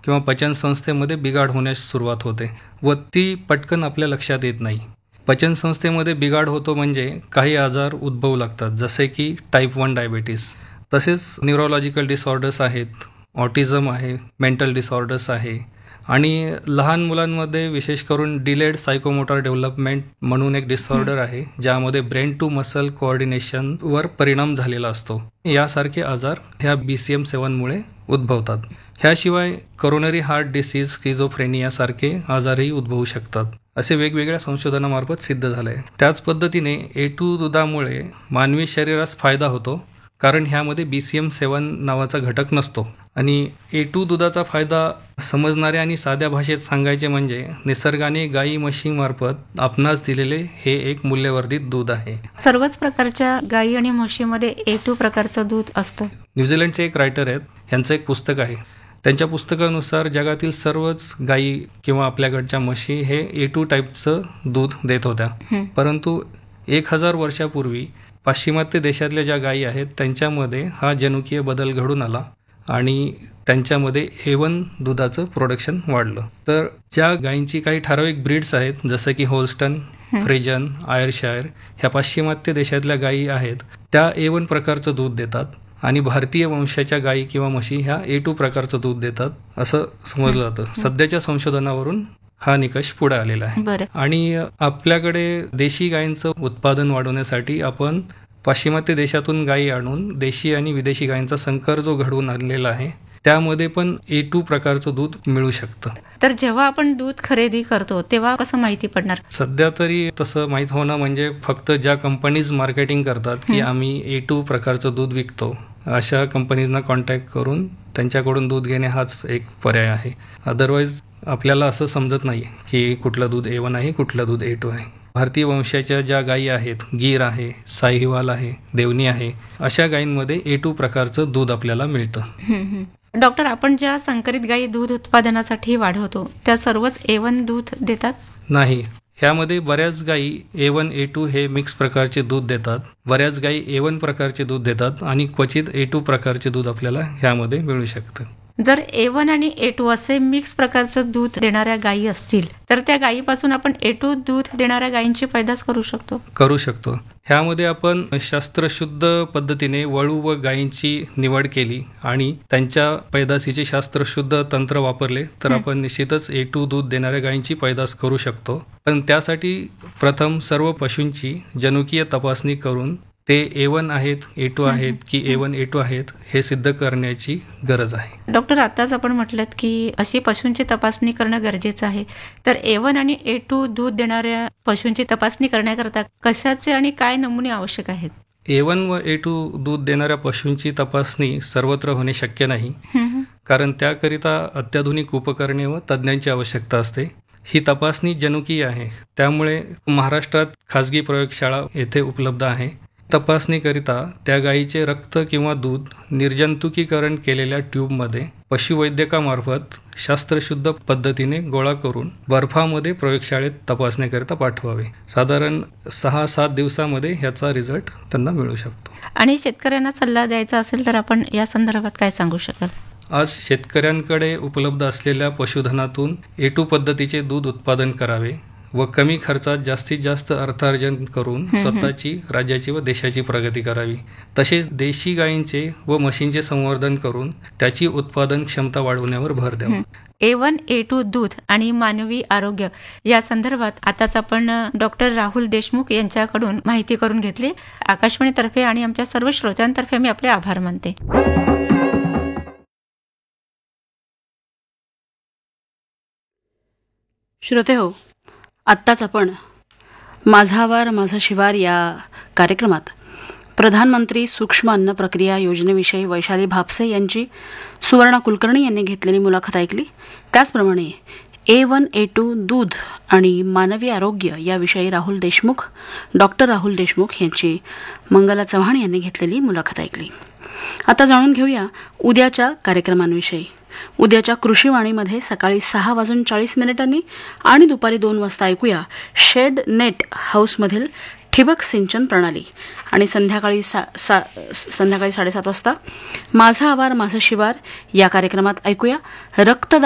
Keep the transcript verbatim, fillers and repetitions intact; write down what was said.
किंवा पचनसंस्थेमध्ये बिघाड होण्यास सुरुवात होते व ती पटकन आपल्या लक्षात येत नाही. पचनसंस्थेमध्ये बिघाड होतो म्हणजे काही आजार उद्भवू लागतात, जसे की टाईप वन डायबिटीस. तसेच न्यूरोलॉजिकल डिसऑर्डर्स आहेत, ऑटिझम आहे, मेंटल डिसऑर्डर्स आहे आणि लहान मुलांमध्ये विशेष करून डिलेड सायकोमोटर डेव्हलपमेंट म्हणून एक डिसऑर्डर आहे, ज्यामध्ये ब्रेन टू मसल कोऑर्डिनेशनवर परिणाम झालेला असतो. यासारखे आजार ह्या बी सी एम सेवनमुळे उद्भवतात. ह्याशिवाय कोरोनरी हार्ट डिसीज, स्किझोफ्रेनिया सारखे आजारही उद्भवू शकतात, असे वेगवेगळ्या संशोधनामार्फत सिद्ध झाले आहे. त्याच पद्धतीने ए टू दुधामुळे मानवी शरीरास फायदा होतो, कारण ह्यामध्ये बी सी एम सेवन नावाचा घटक नसतो. आणि ए टू दुधाचा फायदा समजणाऱ्या आणि साध्या भाषेत सांगायचे म्हणजे निसर्गाने गाई म्हशीमार्फत आपणास दिलेले हे एक मूल्यवर्धित दूध आहे. सर्वच प्रकारच्या गाई आणि म्हशीमध्ये ए टू प्रकारचं दूध असतं. न्यूझीलंडचे एक रायटर आहेत, यांचं एक पुस्तक आहे. त्यांच्या पुस्तकानुसार जगातील सर्वच गाई किंवा आपल्याकडच्या म्हशी हे ए टू टाईपचं दूध देत होत्या. परंतु एक हजार वर्षापूर्वी पाश्चिमात्य देशातल्या ज्या गायी आहेत त्यांच्यामध्ये हा जनुकीय बदल घडून आला आणि त्यांच्यामध्ये ए वन दुधाचं प्रोडक्शन वाढलं. तर ज्या गायींची काही ठराविक ब्रीड्स आहेत, जसं की होल्स्टन, फ्रिजन, आयरशायर ह्या पाश्चिमात्य देशातल्या गायी आहेत, त्या ए वन प्रकारचं दूध देतात आणि भारतीय वंशाच्या गायी किंवा म्हशी ह्या ए टू प्रकारचं दूध देतात असं समजलं जातं. सध्याच्या संशोधनावरून हा निकष पुढे आलेला आहे. आणि आपल्याकडे देशी गायींचं उत्पादन वाढवण्यासाठी आपण पाश्चिमात्य देशातून गायी आणून देशी आणि विदेशी गायींचा संकर जो घडवून आणलेला आहे, त्यामध्ये पण ए टू प्रकारचं दूध मिळू शकतं. तर जेव्हा आपण दूध खरेदी करतो तेव्हा कसं माहिती पडणार? सध्या तरी तसं माहीत होणं म्हणजे फक्त ज्या कंपनीज मार्केटिंग करतात की आम्ही ए टू प्रकारचं दूध विकतो, अशा कंपनीजना कॉन्टॅक्ट करून त्यांच्याकडून दूध घेणे हाच एक पर्याय आहे. अदरवाईज आपल्याला असं समजत नाही की कुठलं दूध ए वन आहे, कुठलं दूध ए टू आहे. भारतीय वंशाच्या ज्या गायी आहेत, गीर आहे, साहिवाल आहे, देवणी आहे, अशा गायींमध्ये ए टू प्रकारचं दूध आपल्याला मिळतं. डॉक्टर, आपण ज्या संकरित गायी दूध उत्पादनासाठी वाढवतो त्या सर्वच ए वन दूध देतात? नाही, ह्यामध्ये बऱ्याच गायी ए वन ए टू हे मिक्स प्रकारचे दूध देतात. बऱ्याच गायी ए वन प्रकारचे दूध देतात आणि क्वचित ए टू प्रकारचे दूध आपल्याला ह्यामध्ये मिळू शकतं. जर ए वन आणि ए टू असे मिक्स प्रकारचं दूध देणाऱ्या गायी असतील तर त्या गायीपासून आपण ए टू दूध देणाऱ्या गायींची पैदास करू शकतो? करू शकतो. ह्यामध्ये आपण शास्त्रशुद्ध पद्धतीने वळू व गायींची निवड केली आणि त्यांच्या पैदासीचे शास्त्रशुद्ध तंत्र वापरले तर आपण निश्चितच ए टू दूध देणाऱ्या गायींची पैदास करू शकतो. पण त्यासाठी प्रथम सर्व पशूंची जनुकीय तपासणी करून ते ए वन आहेत, ए टू आहेत की ए वन ए टू आहेत हे सिद्ध करण्याची गरज आहे. डॉक्टर, आताच आपण म्हटलं की अशी पशूंची तपासणी करणं गरजेचं आहे. तर ए वन आणि ए टू दूध देणाऱ्या पशूंची तपासणी करण्याकरता कशाचे आणि काय नमुने आवश्यक आहेत? ए वन व ए टू दूध देणाऱ्या पशूंची तपासणी सर्वत्र होणे शक्य नाही, कारण त्याकरिता अत्याधुनिक उपकरणे व तज्ज्ञांची आवश्यकता असते. ही तपासणी जनुकीय आहे, त्यामुळे महाराष्ट्रात खाजगी प्रयोगशाळा येथे उपलब्ध आहे. तपासणीकरिता त्या गायीचे रक्त किंवा दूध निर्जंतुकीकरण केलेल्या ट्यूबमध्ये पशुवैद्यकामार्फत शास्त्रशुद्ध पद्धतीने गोळा करून बर्फामध्ये प्रयोगशाळेत तपासणीकरिता पाठवावे. साधारण सहा सात दिवसामध्ये ह्याचा रिझल्ट त्यांना मिळू शकतो. आणि शेतकऱ्यांना सल्ला द्यायचा असेल तर आपण या संदर्भात काय सांगू शकाल? आज शेतकऱ्यांकडे उपलब्ध असलेल्या पशुधनातून ए टू पद्धतीचे दूध उत्पादन करावे व कमी खर्चात जास्तीत जास्त अर्थार्जन करून स्वतःची, राज्याची व देशाची प्रगती करावी. तसेच देशी गायींचे व म्हशींचे संवर्धन करून त्याची उत्पादन क्षमता वाढवण्यावर भर द्यावा. ए वन ए टू दूध आणि मानवी आरोग्य या संदर्भात आताच आपण डॉक्टर राहुल देशमुख यांच्याकडून माहिती करून घेतली. आकाशवाणीतर्फे आणि आमच्या सर्व श्रोत्यांतर्फे मी आपले आभार मानते. श्रोते हो, आत्ताच आपण माझा आवार माझा शिवार या कार्यक्रमात प्रधानमंत्री सूक्ष्म अन्न प्रक्रिया योजनेविषयी वैशाली भापसे यांची सुवर्णा कुलकर्णी यांनी घेतलेली मुलाखत ऐकली. त्याचप्रमाणे ए वन ए टू दूध आणि मानवी आरोग्य याविषयी राहुल देशमुख डॉक्टर राहुल देशमुख यांची मंगला चव्हाण यांनी घेतलेली मुलाखत ऐकली. आता जाणून घेऊया उद्याच्या कार्यक्रमांविषयी. उद्याच्या कृषीवाणीमध्ये सकाळी सहा वाजून चाळीस मिनिटांनी आणि दुपारी दोन वाजता ऐकूया शेड नेट हाऊसमधील ठिबक सिंचन प्रणाली आणि संध्याकाळी सा सा संध्याकाळी साडेसात वाजता माझा आवार माझा शिवार या कार्यक्रमात ऐकूया रक्तदान